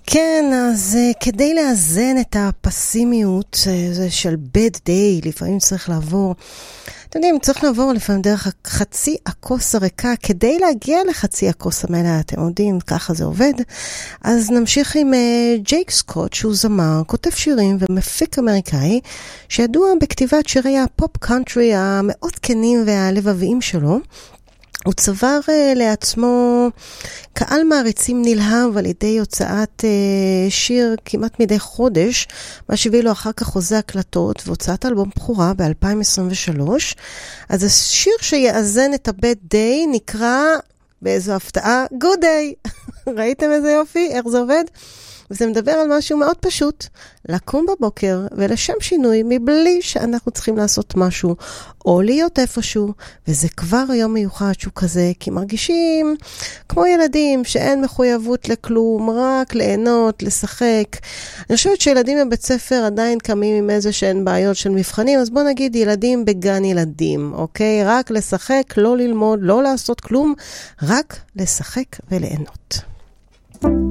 כן, אז כדי לאזן את הפסימיות של bad day, לפעמים צריך לעבור, אתם יודעים, צריך לעבור לפעמים דרך חצי הכוס הריקה, כדי להגיע לחצי הכוס המלאה, אתם יודעים, ככה זה עובד. אז נמשיך עם ג'ייק סקוט, שהוא זמר, כותב שירים ומפיק אמריקאי, שידוע בכתיבת שירי הפופ קאנטרי המאוד כנים והלבביים שלו. הוא צבר לעצמו קהל מעריצים נלהב על ידי הוצאת שיר כמעט מדי חודש, מה שהביא לו אחר כך חוזה הקלטות והוצאת אלבום בחורה ב-2023. אז השיר שיאזן את ה-Bad Day נקרא, באיזו הפתעה, Good Day. ראיתם איזה יופי? איך זה עובד? וזה מדבר על משהו מאוד פשוט, לקום בבוקר ולשם שינוי מבלי שאנחנו צריכים לעשות משהו או להיות איפשהו, וזה כבר יום מיוחד שהוא כזה, כי מרגישים כמו ילדים שאין מחויבות לכלום, רק ליהנות, לשחק. אני חושבת שילדים בבית ספר עדיין קמים עם איזה שהן בעיות של מבחנים, אז בוא נגיד ילדים בגן ילדים, אוקיי? רק לשחק, לא ללמוד, לא לעשות כלום, רק לשחק וליהנות.